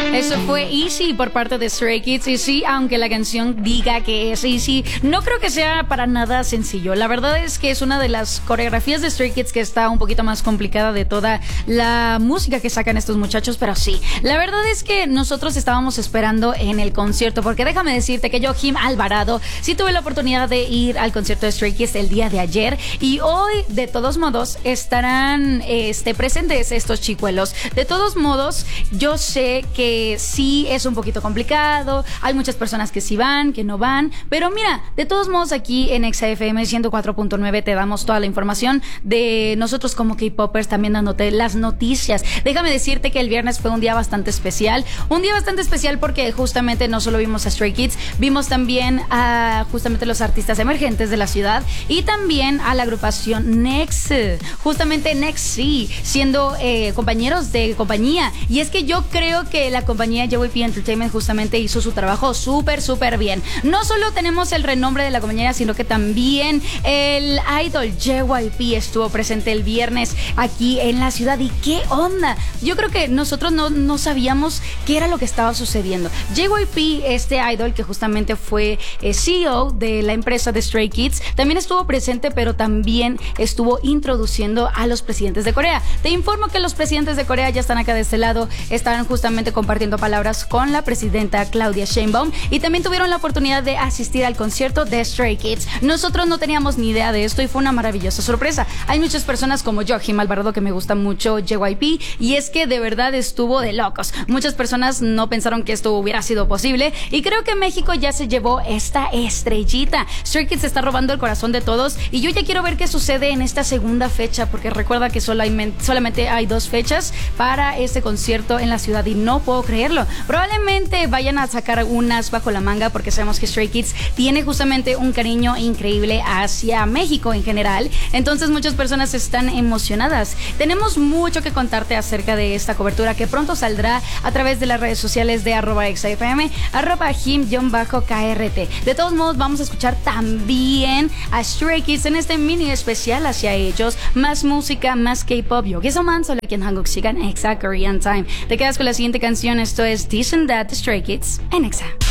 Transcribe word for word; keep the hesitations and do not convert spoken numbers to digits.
Eso fue Easy por parte de Stray Kids. Y sí, aunque la canción diga que es Easy, no creo que sea para nada sencillo. La verdad es que es una de las coreografías de Stray Kids que está un poquito más complicada de toda la música que sacan estos muchachos. Pero sí, la verdad es que nosotros estábamos esperando en el concierto, porque déjame decirte que yo, Jim Alvarado, sí tuve la oportunidad de ir al concierto de Stray Kids el día de ayer. Y hoy, de todos modos, estarán este, presentes estos chicuelos. De todos modos, yo sé que sí es un poquito complicado, hay muchas personas que sí van, que no van, pero mira, de todos modos aquí en Exa F M ciento cuatro punto nueve te damos toda la información de nosotros como K-Popers, también dándote las noticias. Déjame decirte que el viernes fue un día bastante especial, un día bastante especial porque justamente no solo vimos a Stray Kids, vimos también a justamente los artistas emergentes de la ciudad y también a la agrupación Next, justamente Next, sí, siendo eh, compañeros de compañía. Y es que yo creo que la compañía J Y P Entertainment justamente hizo su trabajo súper, súper bien. No solo tenemos el renombre de la compañía, sino que también el idol J Y P estuvo presente el viernes aquí en la ciudad. ¿Y qué onda? Yo creo que nosotros no, no sabíamos qué era lo que estaba sucediendo. J Y P, este idol que justamente fue eh, C E O de la empresa de Stray Kids, también estuvo presente, pero también estuvo introduciendo a los presidentes de Corea. Te informo que los presidentes de Corea ya están acá de este lado, están justamente compartiendo palabras con la presidenta Claudia Sheinbaum y también tuvieron la oportunidad de asistir al concierto de Stray Kids. Nosotros no teníamos ni idea de esto y fue una maravillosa sorpresa. Hay muchas personas como yo, Jim Alvarado, que me gusta mucho J Y P y es que de verdad estuvo de locos. Muchas personas no pensaron que esto hubiera sido posible y creo que México ya se llevó esta estrellita. Stray Kids está robando el corazón de todos y yo ya quiero ver qué sucede en esta segunda fecha, porque recuerda que solo hay, solamente hay dos fechas para este concierto en la ciudad y no puedo creerlo. Probablemente vayan a sacar unas bajo la manga porque sabemos que Stray Kids tiene justamente un cariño increíble hacia México en general. Entonces muchas personas están emocionadas. Tenemos mucho que contarte acerca de esta cobertura que pronto saldrá a través de las redes sociales de arroba exafm, arroba jim-krt. De todos modos vamos a escuchar también a Stray Kids en este mini especial hacia ellos. Más música, más K-pop. Yo que soy solo aquí en Hanguk Sigan Exa Korean Time. Te quedas con la siguiente canción. Esto es This and That de Stray Kids en Exa.